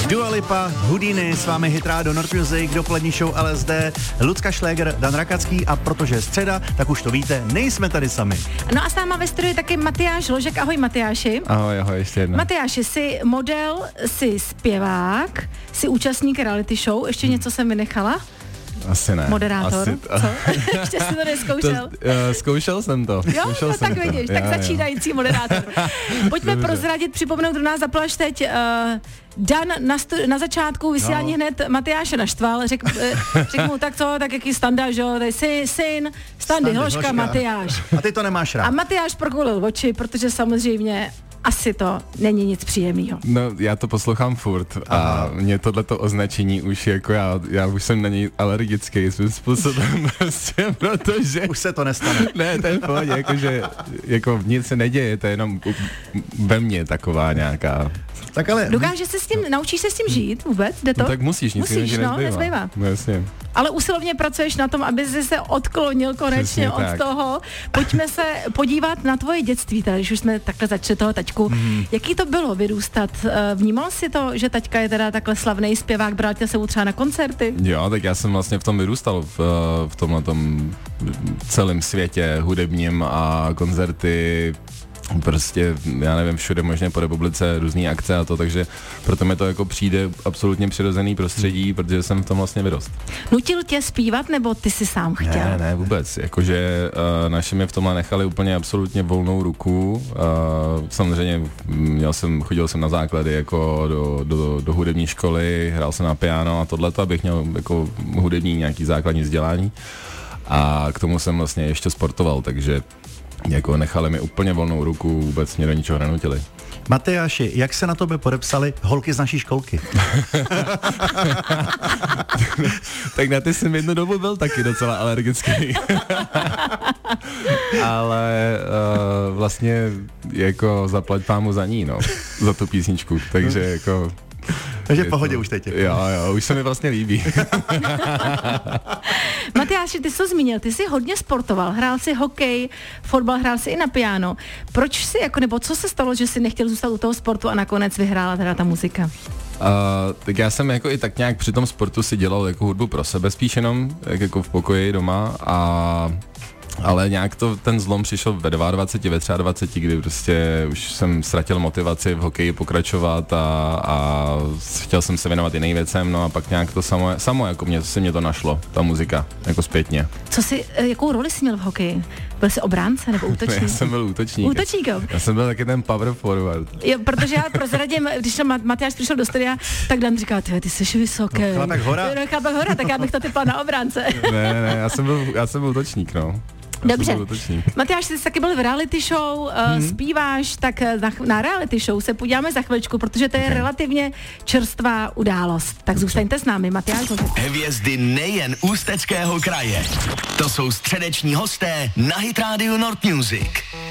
Dua Lipa, Houdini, s vámi Hit Radio North Music, dopolední show LSD, Lucka Šléger, Dan Rakacký a protože je středa, tak už to víte, nejsme tady sami. No a s náma ve studiu taky Matyáš Ložek. Ahoj Matyáši. Ahoj, ještě jednou. Matyáši, jsi model, jsi zpěvák, jsi účastník reality show, ještě něco jsem vynechala? Asi ne. Moderátor, co? Ještě jsi to neskoušel? Zkoušel jsem to. Jo, tak vidíš, tak začínající moderátor. Pojďme prozradit, připomenout, kdo nás zaplaš teď. Dan na začátku vysílání hned Matyáše naštval, řekl mu tak co, tak jaký Standa, že jo, syn, Standy, Hloška, Matyáš. A ty to nemáš rád. A Matyáš prokulil oči, protože samozřejmě asi to není nic příjemného. No, já to poslouchám furt a mě tohleto označení už jako já už jsem na něj alergický svým způsobem prostě, protože... Už se to nestane. Ne, to je v pohodě, jakože jako nic se neděje, to je jenom ve mně taková nějaká... Tak ale... Dokážeš se s tím, naučíš se s tím žít vůbec? Jde to? No, tak musíš, nic nezbývá. No, jasně. Ale usilovně pracuješ na tom, aby jsi se odklonil konečně od toho. Pojďme se podívat na tvoje dětství, tady, když už jsme takhle začali toho taťku. Jaký to bylo vyrůstat? Vnímal jsi to, že taťka je teda takhle slavný zpěvák, bral tě sebou třeba na koncerty? Jo, tak já jsem vlastně v tom vyrůstal, v tomhletom celém světě hudebním a koncerty, prostě, já nevím, všude možně po republice různý akce a to, takže proto mi to jako přijde absolutně přirozený prostředí, protože jsem v tom vlastně vyrost. Nutil tě zpívat, nebo ty si sám chtěl? Ne, vůbec, jakože naši mi v tomhle nechali úplně absolutně volnou ruku, samozřejmě chodil jsem na základy jako do hudební školy, hrál jsem na piano a tohleto, abych měl jako hudební nějaký základní vzdělání a k tomu jsem vlastně ještě sportoval, takže jako nechali mi úplně volnou ruku, vůbec mě do ničeho nenutili. Matyáši, jak se na tobě podepsali holky z naší školky? Tak na ty jsem jednu dobu byl taky docela alergický. Ale vlastně jako zaplať pámu za ní, no, za tu písničku, takže jako... Takže v pohodě už teď. Jo, už se mi vlastně líbí. Matyáši, ty jsi to zmínil, ty jsi hodně sportoval, hrál si hokej, fotbal, hrál si i na piano. Proč si, jako, nebo co se stalo, že jsi nechtěl zůstat u toho sportu a nakonec vyhrála teda ta muzika? Tak já jsem jako i tak nějak při tom sportu si dělal jako hudbu pro sebe spíš jenom, jako v pokoji doma ale nějak ten zlom přišel ve 22, ve 23, kdy prostě už jsem ztratil motivaci v hokeji pokračovat a chtěl jsem se věnovat jiným věcem, no a pak nějak to samo jako mě to našlo, ta muzika, jako zpětně. Jakou roli jsi měl v hokeji? Byl jsi obránce nebo útočník? Já jsem byl útočník. Útočník, jo. Já jsem byl taky ten power forward. Jo, protože já prozradím, když Matyáš přišel do studia, tak Dan říká, ty jsi vysoký. No, chlapek hora, tak já bych to typla na obránce. Ne, já jsem byl útočník, no. Dobře. Matyáš, ty jsi taky byl v reality show, zpíváš, tak na reality show se podíváme za chviličku, protože to je relativně čerstvá událost. Tak zůstaňte s námi, Matyáš. Hvězdy nejen Ústeckého kraje. To jsou středeční hosté na Hit Radio North Music.